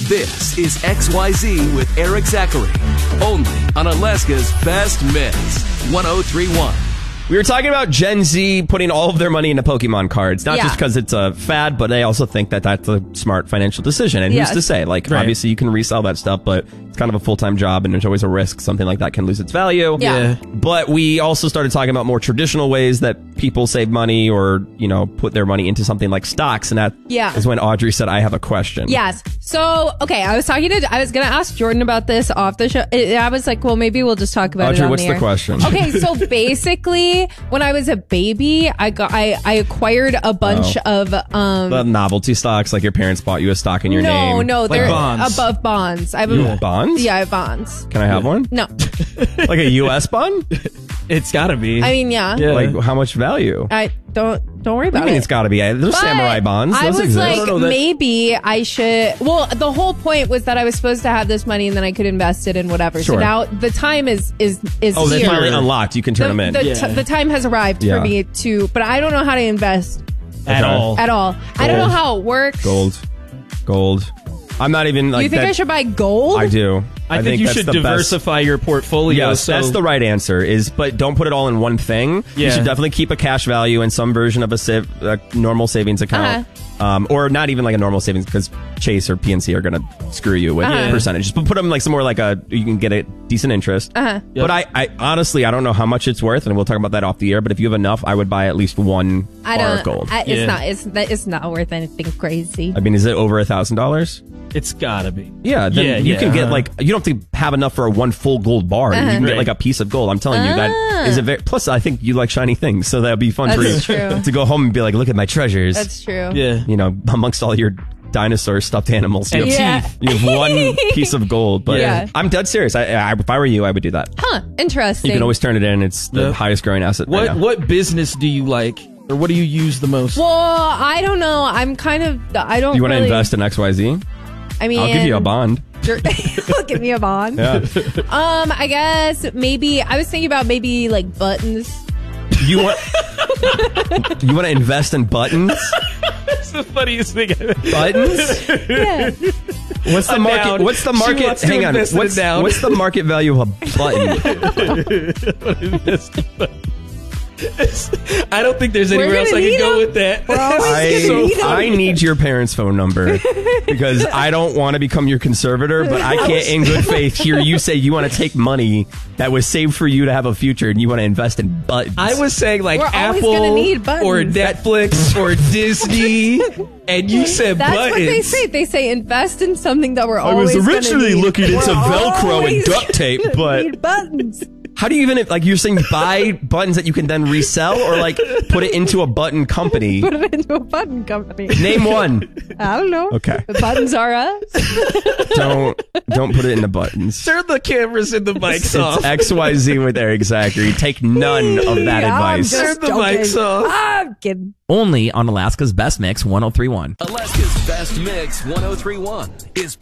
This is XYZ with Eric Zachary, only on Alaska's Best Mix, 1031. We were talking about Gen Z putting all of their money into Pokemon cards, not just because it's a fad, but they also think that that's a smart financial decision. And who's to say? Like, obviously you can resell that stuff, but it's kind of a full-time job and there's always a risk something like that can lose its value. Yeah. But we also started talking about more traditional ways that people save money or, you know, put their money into something like stocks. And that is when Audrey said, I have a question. Yes. So, okay, I was going to ask Jordan about this off the show. I was like, well, maybe we'll just talk about Audrey, it on what's the air. the question? Okay, so basically, when I was a baby, I acquired a bunch of the novelty stocks, like your parents bought you a stock in your name. No, Like they're bonds. above bonds. I have You have bonds? Yeah, I have bonds. Can I have one? No. Like a U.S. bond? It's gotta be. I mean, yeah. Like how much value? I don't worry about I mean, it. it's got to be. There's But samurai bonds. I Those was exist. like, maybe I should. Well, the whole point was that I was supposed to have this money and then I could invest it in whatever. Sure. So now the time is Oh, they here. finally unlocked. You can turn them in. The time has arrived for me to, but I don't know how to invest At all. at all. I don't know how it works. Gold. I'm not even like You think that. I should buy gold? I do. I think you that's should the diversify your portfolio. Yes, that's the right answer. But don't put it all in one thing. You Yeah. should definitely keep a cash value in some version of a normal savings account, or not even like a normal savings because Chase or PNC are gonna screw you with percentages. But put them like somewhere like you can get a decent interest. But I honestly I don't know how much it's worth, and we'll talk about that off the air. But if you have enough, I would buy at least one bar of gold. It's not worth anything crazy. I mean, is it over $1,000? It's gotta be. Yeah, then you can get like, you don't have to have enough for one full gold bar. You can get like a piece of gold. I'm telling you, that is a very, plus I think you like shiny things, so that would be fun for you to go home and be like, look at my treasures. That's true. Yeah. You know, amongst all your dinosaur stuffed animals. You And have, teeth. you have one piece of gold, but I'm dead serious. If I were you, I would do that. Interesting. You can always turn it in. It's the highest growing asset right now. What business do you like? Or what do you use the most? Well, I don't know. I'm kind of, I don't You want to really invest in XYZ? I mean, I'll give you a bond. Give me a bond. Yeah. I guess maybe I was thinking about maybe like buttons. You want to invest in buttons? That's the funniest thing I've ever. Buttons? Yeah. What's the I'm market? down. What's the She market? wants to Hang on. invest in it now. What's the market value of a button? I don't think there's anywhere else I can go with that. I need your parents' phone number because I don't want to become your conservator, but I can't in good faith hear you say you want to take money that was saved for you to have a future and you want to invest in buttons. I was saying like We're always Apple gonna need buttons. or Netflix or Disney, and you said That's buttons. what they say. They say invest in something that we're always originally gonna need. looking into We're Velcro and always duct tape, gonna but- need buttons. How do you even, like, you're saying buy buttons that you can then resell or like put it into a button company? Put it into a button company. Name one. I don't know. Okay. The buttons are us. Don't put it into buttons. Turn the cameras and the mics off. It's XYZ with Eric Zachary. Take none of that advice. Turn the mics off. I'm kidding. Only on Alaska's Best Mix 1031. Alaska's Best Mix 1031 is